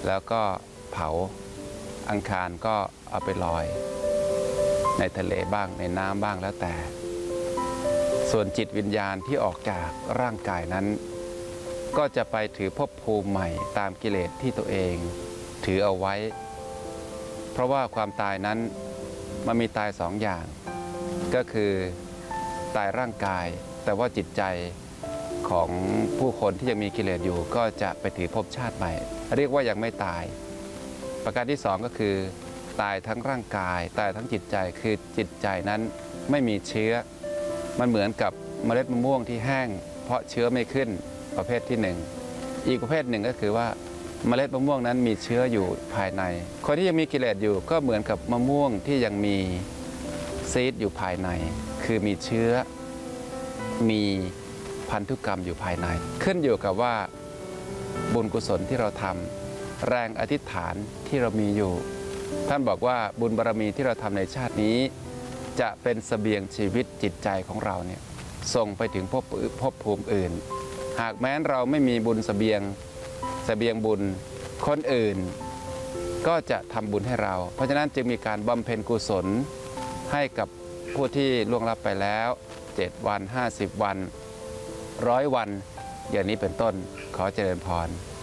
แล้วก็เผาอังคารก็เอาไปลอยในทะเลบ้างในน้ำบ้างแล้วแต่ส่วนจิตวิญญาณที่ออกจากร่างกายนั้นก็จะไปถือภพภูมิใหม่ตามกิเลสที่ตัวเองถือเอาไว้เพราะว่าความตายนั้นมันมีตายสองอย่างก็คือตายร่างกายแต่ว่าจิตใจของผู้คนที่ยังมีกิเลสอยู่ก็จะไปถือภพชาติใหม่เรียกว่ายังไม่ตายประการที่สองก็คือตายทั้งร่างกายตายทั้งจิตใจคือจิตใจนั้นไม่มีเชื้อมันเหมือนกับเมล็ดมะม่วงที่แห้งเพราะเชื้อไม่ขึ้นประเภทที่หนึ่งอีกประเภทหนึ่งก็คือว่าเมล็ดมะม่วงนั้นมีเชื้ออยู่ภายในคนที่ยังมีกิเลสอยู่ก็เหมือนกับมะม่วงที่ยังมีซีดอยู่ภายในคือมีเชื้อมีพันธุกรรมอยู่ภายในขึ้นอยู่กับว่าบุญกุศลที่เราทำแรงอธิษฐานที่เรามีอยู่ท่านบอกว่าบุญบารมีที่เราทำในชาตินี้จะเป็นเสบียงชีวิตจิตใจของเราเนี่ยส่งไปถึงภพภูมิอื่นหากแม้นเราไม่มีบุญเสบียงบุญคนอื่นก็จะทำบุญให้เราเพราะฉะนั้นจึงมีการบำเพ็ญกุศลให้กับผู้ที่ล่วงลับไปแล้ว7 วัน50 วัน100 วันอย่างนี้เป็นต้นขอเจริญพร